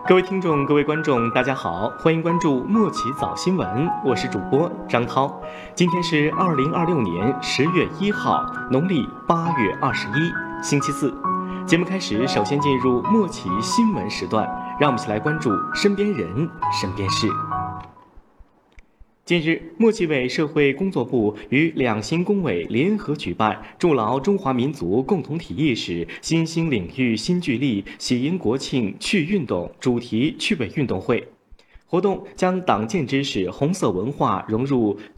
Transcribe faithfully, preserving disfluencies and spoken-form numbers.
各位听众、各位观众，大家好，欢迎关注莫奇早新闻，我是主播张涛。今天是二零二六年十月一号，农历八月二十一，星期四。节目开始，首先进入莫奇新闻时段，让我们一起来关注身边人、身边事。近日，莫奇委社会工作部与两新工委联合举办“筑牢中华民族共同体意识，新兴领域新聚力，喜迎国庆趣运动”主题趣味运动会。活动将党建知识、红色文化融入